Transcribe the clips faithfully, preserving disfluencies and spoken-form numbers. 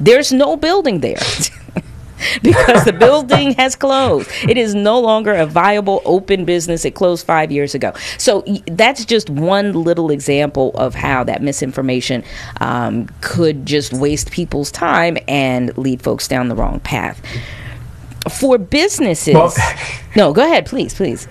There's no building there. Because the building has closed. It is no longer a viable open business. It closed five years ago. So that's just one little example of how that misinformation um, could just waste people's time and lead folks down the wrong path. For businesses, well, no, go ahead, please, please.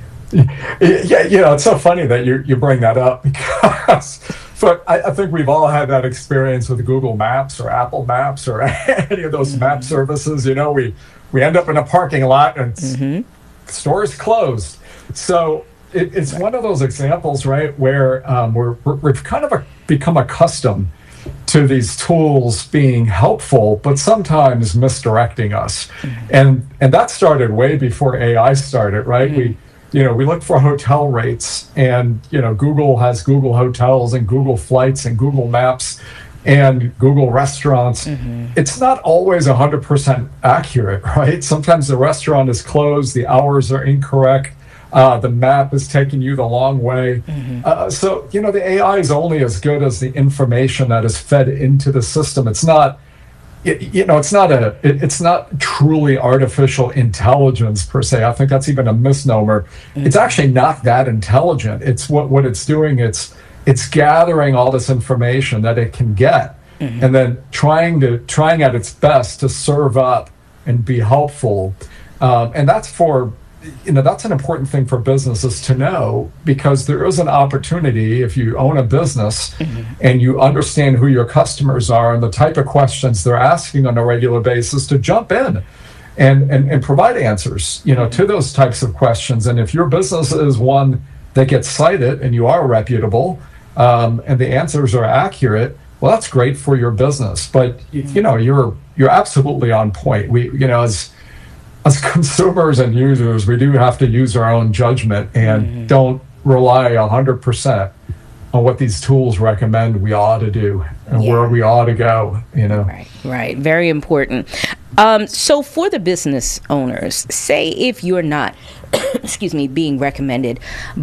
Yeah, you know, it's so funny that you you bring that up because. But I, I think we've all had that experience with Google Maps or Apple Maps or any of those mm-hmm. map services. You know, we, we end up in a parking lot and mm-hmm. the store is closed. So it, it's right. one of those examples, right, where um, we're, we're, we've kind of a, become accustomed to these tools being helpful, but sometimes misdirecting us. Mm-hmm. And and that started way before A I started, right? Mm-hmm. We You know, we look for hotel rates, and, you know, Google has Google Hotels and Google Flights and Google Maps and Google Restaurants. Mm-hmm. It's not always one hundred percent accurate, right? Sometimes the restaurant is closed, the hours are incorrect, uh, the map is taking you the long way. Mm-hmm. Uh, so, you know, the A I is only as good as the information that is fed into the system. It's not... It, you know, it's not a, it, it's not truly artificial intelligence per se. I think that's even a misnomer. Mm-hmm. It's actually not that intelligent. It's what, what it's doing. It's, it's gathering all this information that it can get, mm-hmm. and then trying to, trying at its best to serve up and be helpful. Um, and that's for, you know, that's an important thing for businesses to know, because there is an opportunity if you own a business mm-hmm. and you understand who your customers are and the type of questions they're asking on a regular basis, to jump in and, and, and provide answers, you know, to those types of questions. And if your business is one that gets cited and you are reputable um, and the answers are accurate, well, that's great for your business. But, mm-hmm. you know, you're, you're absolutely on point. We, you know, as, As consumers and users, we do have to use our own judgment and mm-hmm. don't rely one hundred percent on what these tools recommend we ought to do and yeah. where we ought to go, you know. Right, right. Very important. Um, so for the business owners, say if you're not, excuse me, being recommended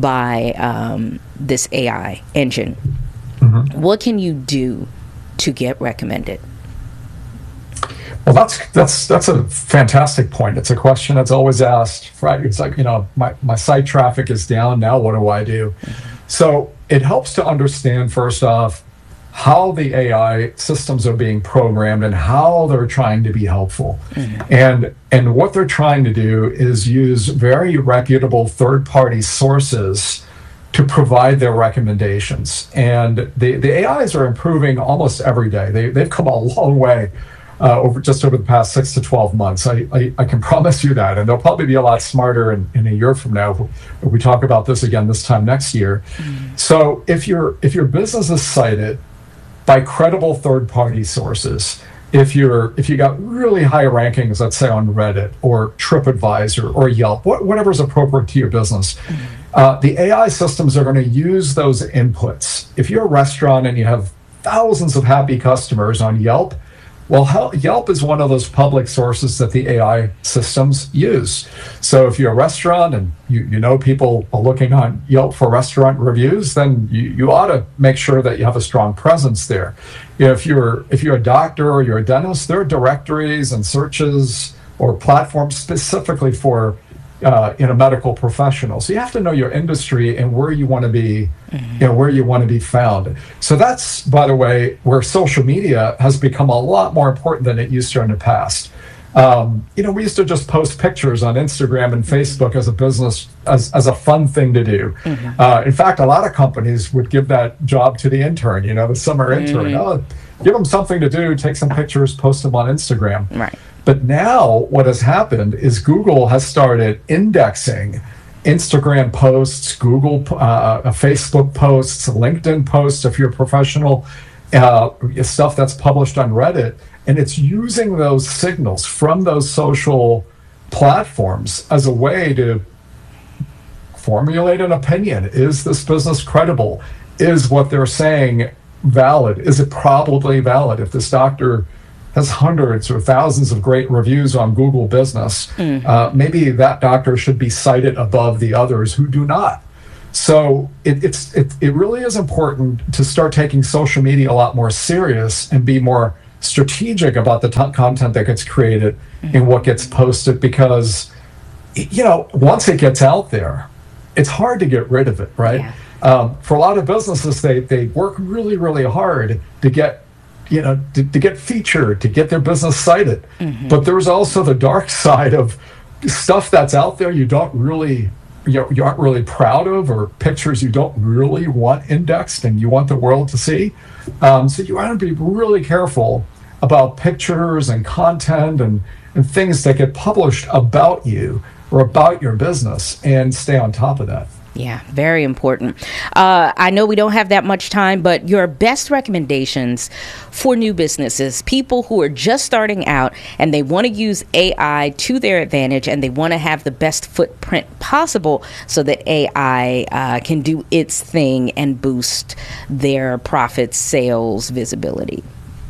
by um, this A I engine, mm-hmm. what can you do to get recommended? Well, that's that's that's a fantastic point. It's a question that's always asked, right? It's like, you know, my, my site traffic is down, now what do I do? Mm-hmm. So it helps to understand, first off, how the A I systems are being programmed and how they're trying to be helpful. Mm-hmm. And and what they're trying to do is use very reputable third-party sources to provide their recommendations. And the, the A Is are improving almost every day. They, they've come a long way. Uh, over just over the past six to twelve months. I, I, I can promise you that. And they'll probably be a lot smarter in, in a year from now if we talk about this again this time next year. Mm-hmm. So if your if your business is cited by credible third-party sources, if you're if you got really high rankings, let's say on Reddit or TripAdvisor or Yelp, what, whatever's appropriate to your business, mm-hmm. uh, the A I systems are going to use those inputs. If you're a restaurant and you have thousands of happy customers on Yelp, well, Yelp is one of those public sources that the A I systems use. So if you're a restaurant and you, you know people are looking on Yelp for restaurant reviews, then you, you ought to make sure that you have a strong presence there. You know, if you're if you're a doctor or you're a dentist, there are directories and searches or platforms specifically for uh, you know, medical professionals. So you have to know your industry and where you want to be, mm-hmm. you know, where you want to be found. So that's, by the way, where social media has become a lot more important than it used to in the past. Um, you know, we used to just post pictures on Instagram and Facebook as a business, as, as a fun thing to do. Mm-hmm. Uh, in fact, a lot of companies would give that job to the intern, you know, the summer intern. Mm-hmm. Oh, give them something to do, take some pictures, post them on Instagram. Right. But now what has happened is Google has started indexing Instagram posts, Google, uh, Facebook posts, LinkedIn posts, if you're a professional, uh, stuff that's published on Reddit. And it's using those signals from those social platforms as a way to formulate an opinion. Is this business credible? Is what they're saying valid? Is it probably valid? If this doctor has hundreds or thousands of great reviews on Google Business, mm. uh, maybe that doctor should be cited above the others who do not. So it, it's it, it really is important to start taking social media a lot more serious and be more strategic about the t- content that gets created mm-hmm. and what gets posted, because, you know, once it gets out there, it's hard to get rid of it, right? Yeah. Um, for a lot of businesses, they they work really, really hard to get, you know, to, to get featured, to get their business cited. Mm-hmm. But there's also the dark side of stuff that's out there you don't really, you know, you aren't really proud of, or pictures you don't really want indexed and you want the world to see. Um, so you want to be really careful about pictures and content and, and things that get published about you or about your business, and stay on top of that. Yeah, very important. Uh, I know we don't have that much time, but your best recommendations for new businesses, people who are just starting out and they want to use A I to their advantage and they want to have the best footprint possible so that A I uh, can do its thing and boost their profits, sales, visibility.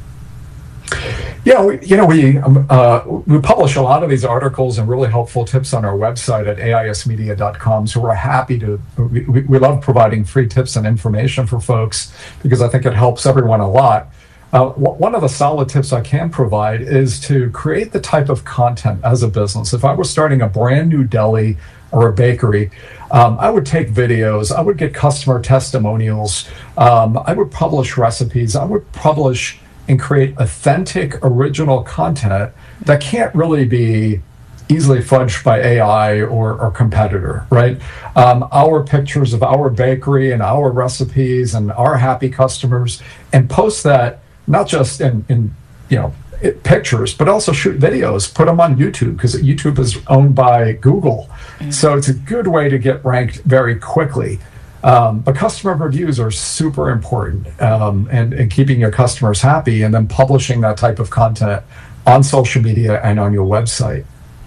Yeah, we, you know, we um, uh, we publish a lot of these articles and really helpful tips on our website at A I S media dot com. So we're happy to, we, we love providing free tips and information for folks because I think it helps everyone a lot. Uh, w- one of the solid tips I can provide is to create the type of content as a business. If I was starting a brand new deli or a bakery, um, I would take videos, I would get customer testimonials, um, I would publish recipes, I would publish and create authentic, original content that can't really be easily fudged by A I or, or competitor, right? Um, our pictures of our bakery and our recipes and our happy customers, and post that not just in, in you know, it, pictures, but also shoot videos, put them on YouTube, because YouTube is owned by Google. Mm-hmm. So it's a good way to get ranked very quickly. Um, but customer reviews are super important, um, and, and keeping your customers happy, and then publishing that type of content on social media and on your website.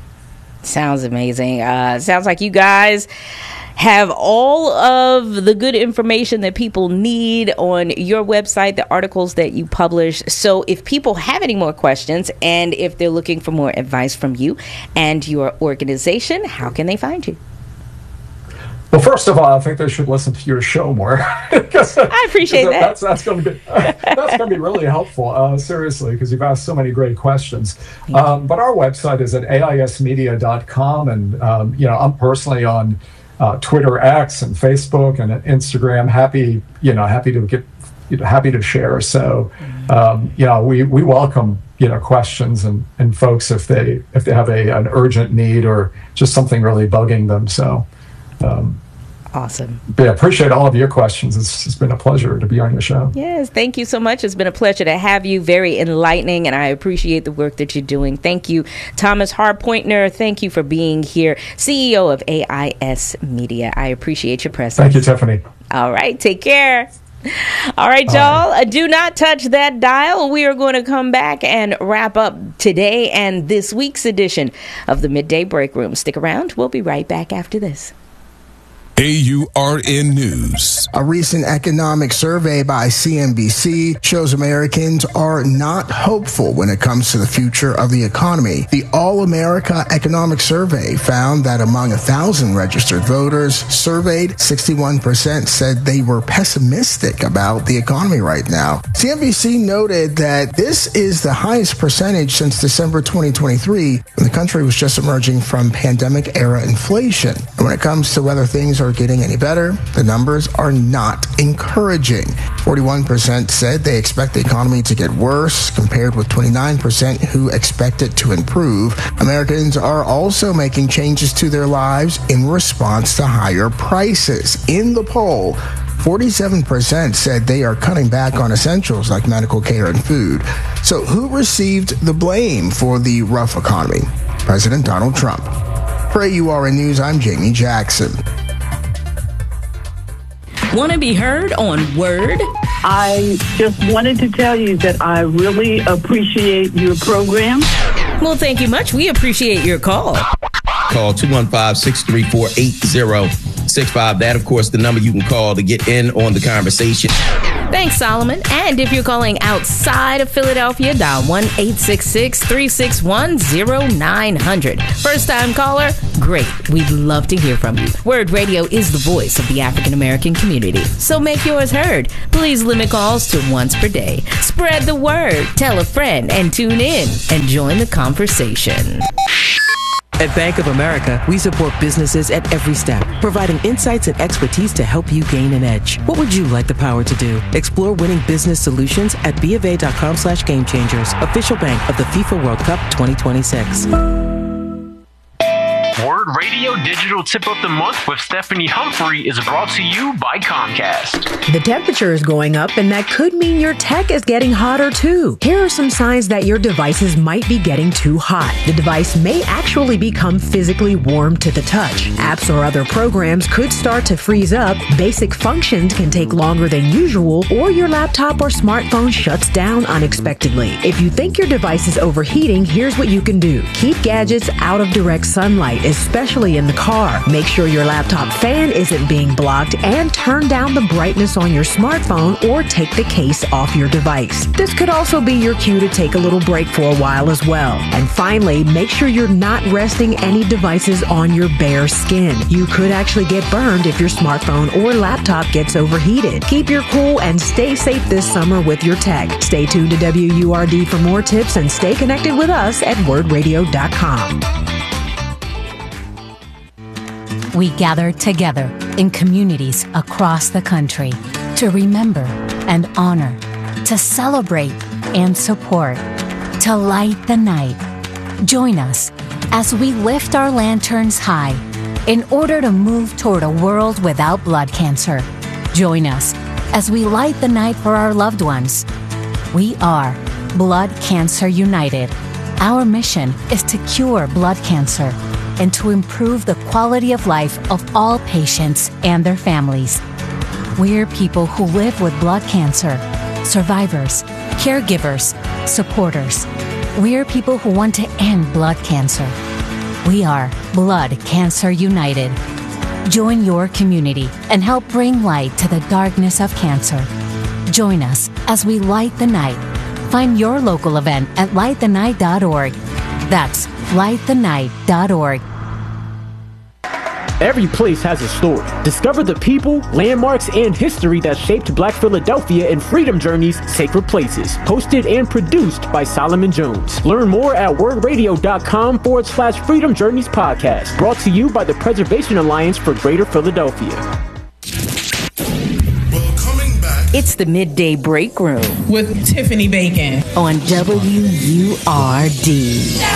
Sounds amazing. Uh, sounds like you guys have all of the good information that people need on your website, the articles that you publish. So if people have any more questions and if they're looking for more advice from you and your organization, how can they find you? Well, first of all, I think they should listen to your show more. I appreciate that. That's, that's going to be that's going to be really helpful, uh, seriously, because you've asked so many great questions. Um, but our website is at A I S media dot com, and um, you know, I'm personally on uh, Twitter X and Facebook and Instagram. Happy, you know, happy to get, you know, happy to share. So, um, you know, we we welcome, you know, questions and, and folks if they if they have a an urgent need or just something really bugging them. So. Um, awesome. Yeah, appreciate all of your questions. It's, it's been a pleasure to be on your show. Yes, thank you so much. It's been a pleasure to have you. Very enlightening, and I appreciate the work that you're doing. Thank you, Thomas Harpointner. Thank you for being here, C E O of A I S Media. I appreciate your presence. Thank you, Tiffany. All right, take care. All right, y'all. Uh, do not touch that dial. We are going to come back and wrap up today and this week's edition of the Midday Break Room. Stick around. We'll be right back after this. A U R N News. A recent economic survey by C N B C shows Americans are not hopeful when it comes to the future of the economy. The All America Economic Survey found that among one thousand registered voters surveyed, sixty-one percent said they were pessimistic about the economy right now. C N B C noted that this is the highest percentage since December twenty twenty-three, when the country was just emerging from pandemic-era inflation. And when it comes to whether things are getting any better, the numbers are not encouraging. forty-one percent said they expect the economy to get worse, compared with twenty-nine percent who expect it to improve. Americans are also making changes to their lives in response to higher prices. In the poll, forty-seven percent said they are cutting back on essentials like medical care and food. So who received the blame for the rough economy? President Donald Trump. For A U R N News, I'm Jamie Jackson. Want to be heard on Word? I just wanted to tell you that I really appreciate your program. Well, thank you much. We appreciate your call. Call two one five, six three four, eight zero six five. That, of course, the number you can call to get in on the conversation. Thanks, Solomon. And if you're calling outside of Philadelphia, dial one eight six six, three six one, zero nine hundred. First time caller? Great. We'd love to hear from you. Word Radio is the voice of the African American community. So make yours heard. Please limit calls to once per day. Spread the word. Tell a friend and tune in and join the conversation. At Bank of America, we support businesses at every step, providing insights and expertise to help you gain an edge. What would you like the power to do? Explore winning business solutions at bofa.com slash game changers, official bank of the FIFA World Cup twenty twenty-six. Word Radio Digital Tip of the Month with Stephanie Humphrey is brought to you by Comcast. The temperature is going up, and that could mean your tech is getting hotter too. Here are some signs that your devices might be getting too hot. The device may actually become physically warm to the touch. Apps or other programs could start to freeze up. Basic functions can take longer than usual, or your laptop or smartphone shuts down unexpectedly. If you think your device is overheating, here's what you can do. Keep gadgets out of direct sunlight, especially in the car. Make sure your laptop fan isn't being blocked, and turn down the brightness on your smartphone or take the case off your device. This could also be your cue to take a little break for a while as well. And finally, make sure you're not resting any devices on your bare skin. You could actually get burned if your smartphone or laptop gets overheated. Keep your cool and stay safe this summer with your tech. Stay tuned to W U R D for more tips and stay connected with us at word radio dot com. We gather together in communities across the country to remember and honor, to celebrate and support, to light the night. Join us as we lift our lanterns high in order to move toward a world without blood cancer. Join us as we light the night for our loved ones. We are Blood Cancer United. Our mission is to cure blood cancer and to improve the quality of life of all patients and their families. We're people who live with blood cancer, survivors, caregivers, supporters. We're people who want to end blood cancer. We are Blood Cancer United. Join your community and help bring light to the darkness of cancer. Join us as we light the night. Find your local event at light the night dot org. That's light the night dot org. Every place has a story. Discover the people, landmarks, and history that shaped Black Philadelphia in Freedom Journey's Sacred Places. Hosted and produced by Solomon Jones. Learn more at word radio dot com forward slash Freedom Journeys podcast. Brought to you by the Preservation Alliance for Greater Philadelphia. It's the Midday Break Room with Tiffany Bacon on W U R D.